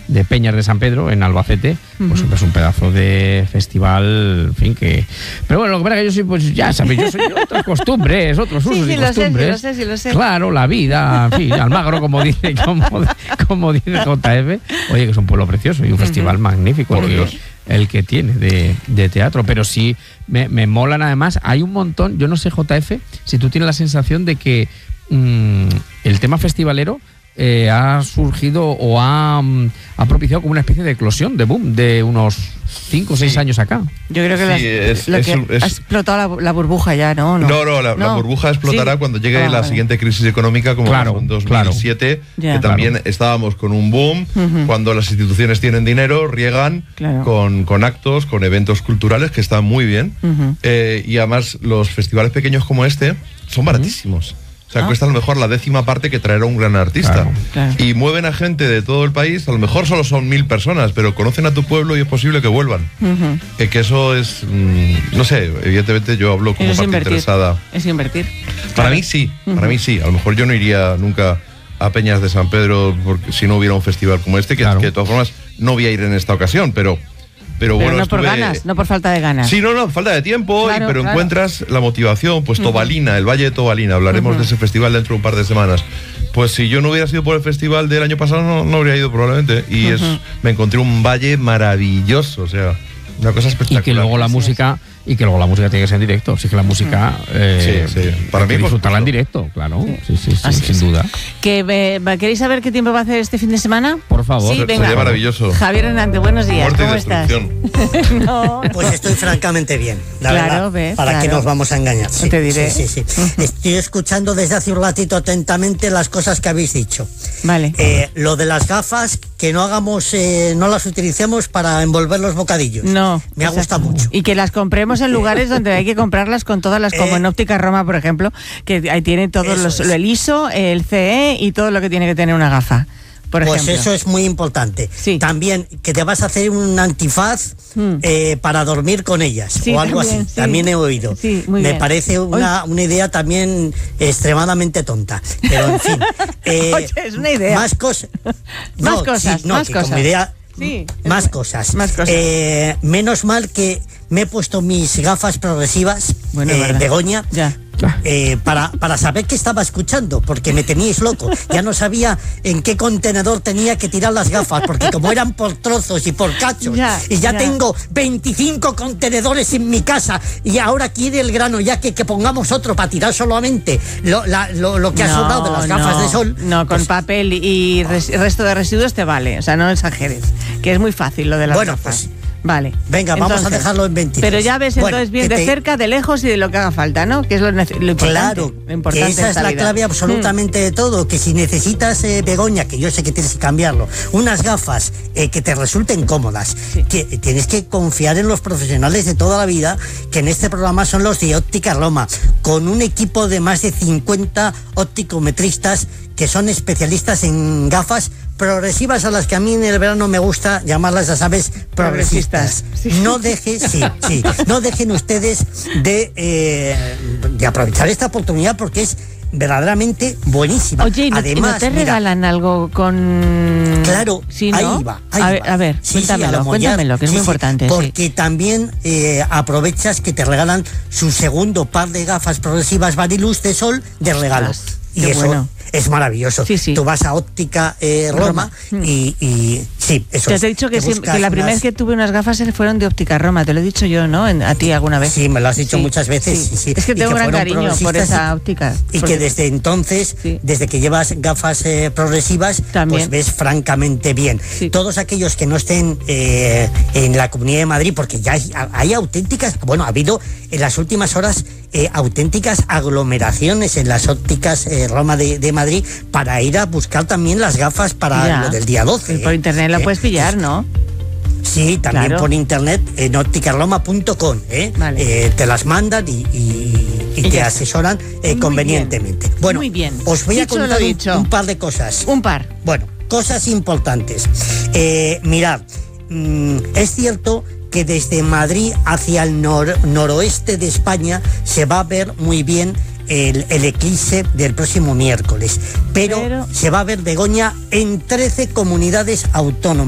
de Peñas de San Pedro, en Albacete, pues es un pedazo de festival, en fin, que... Pero bueno, lo que pasa es que yo soy, pues ya sabéis, yo soy de otras costumbres, otros usos y costumbres. Sí, lo sé. Claro, la vida, en fin, Almagro, como dice JF. Oye, que es un pueblo precioso y un festival magnífico. Por Dios. El que tiene de teatro, pero sí me molan además. Hay un montón, yo no sé, JF, si tú tienes la sensación de que el tema festivalero ha surgido o ha propiciado como una especie de eclosión, de boom, de unos 5 o 6 años acá. Yo creo que ha explotado la burbuja ya, ¿no? La burbuja explotará cuando llegue la siguiente crisis económica, como en 2007, que también estábamos con un boom, cuando las instituciones tienen dinero, riegan con actos, con eventos culturales que están muy bien, y además los festivales pequeños como este son baratísimos. O sea, cuesta a lo mejor la 10ª parte que traer a un gran artista. Claro. Y mueven a gente de todo el país, a lo mejor solo son 1000 personas, pero conocen a tu pueblo y es posible que vuelvan. Que eso es, no sé, evidentemente yo hablo como parte interesada. Es invertir. Para mí sí, A lo mejor yo no iría nunca a Peñas de San Pedro porque si no hubiera un festival como este, que de todas formas no voy a ir en esta ocasión, pero bueno, no por ganas, no por falta de ganas. Sí, no, falta de tiempo, pero encuentras la motivación. Pues Tobalina, el Valle de Tobalina, hablaremos de ese festival dentro de un par de semanas. Pues si yo no hubiera sido por el festival del año pasado, no habría ido probablemente. Y me encontré un valle maravilloso, o sea, una cosa espectacular. Y que luego la música tiene que ser en directo. Así que la música para mí disfrutarla en directo, claro. Sí, sin duda. ¿Queréis saber qué tiempo va a hacer este fin de semana? Por favor. Sí, venga. Sería maravilloso. Javier Hernández, buenos días. Muerte ¿Cómo y destrucción. estás? No. Pues estoy francamente bien, la verdad. ¿Para qué nos vamos a engañar? Sí, te diré. Sí. Estoy escuchando desde hace un ratito atentamente las cosas que habéis dicho. Vale. Lo de las gafas, que no las utilicemos para envolver los bocadillos. No. Me ha gustado mucho. Y que las compremos en lugares donde hay que comprarlas con todas las, como en Óptica Roma, por ejemplo, que ahí tiene todos el ISO, el CE y todo lo que tiene que tener una gafa. Por ejemplo. Eso es muy importante. Sí. También que te vas a hacer un antifaz para dormir con ellas o algo también, así. También he oído. Sí, muy Me bien. parece una idea también extremadamente tonta. Pero en fin. Oye, es una idea. Más cosas. Más cosas. Como idea, más cosas. Menos mal que me he puesto mis gafas progresivas, Begoña, para saber qué estaba escuchando, porque me teníais loco. Ya no sabía en qué contenedor tenía que tirar las gafas, porque como eran por trozos y por cachos, ya tengo 25 contenedores en mi casa, y ahora quiere el grano ya que pongamos otro para tirar solamente lo que ha sobrado de las gafas de sol. No, con papel y resto de residuos te vale, o sea, no exageres, que es muy fácil lo de las gafas. Pues, vale. Venga, vamos a dejarlo en 23. Pero ya ves entonces bien de cerca, de lejos y de lo que haga falta, ¿no? Que es lo importante. Claro, lo importante que esa es la clave absolutamente de todo. Que si necesitas, Begoña, que yo sé que tienes que cambiarlo, unas gafas que te resulten cómodas, que tienes que confiar en los profesionales de toda la vida, que en este programa son los de Óptica Roma, con un equipo de más de 50 opticometristas que son especialistas en gafas progresivas, a las que a mí en el verano me gusta llamarlas, ya sabes, progresistas. No dejen ustedes de aprovechar esta oportunidad, porque es verdaderamente buenísima. Oye, además, ¿no te regalan algo con...? Claro, ¿sí, no? ahí va. A ver, cuéntamelo, que es muy importante. Porque también aprovechas que te regalan su segundo par de gafas progresivas Varilux de sol de regalo. Y eso bueno. Es maravilloso. Tú vas a Óptica Roma y sí, eso te he dicho que la primera vez que tuve unas gafas fueron de Óptica Roma, te lo he dicho yo, ¿no? A ti alguna vez. Sí, me lo has dicho muchas veces. Sí. Es que tengo gran cariño por esa óptica. Y que desde entonces, desde que llevas gafas progresivas, también, pues ves francamente bien. Todos aquellos que no estén en la Comunidad de Madrid, porque ya hay auténticas, bueno, ha habido en las últimas horas auténticas aglomeraciones en las ópticas Roma de Madrid para ir a buscar también las gafas para lo del día 12. Por internet la puedes pillar, ¿no? Sí, también por internet en ópticaroma.com, vale. Te las mandan y te asesoran convenientemente. Bien. Bueno, muy bien. Os voy a contar un par de cosas. Un par. Bueno, cosas importantes. Mirad, es cierto que desde Madrid hacia el noroeste de España se va a ver muy bien el eclipse del próximo miércoles, pero se va a ver, Begoña, en 13 comunidades autónomas.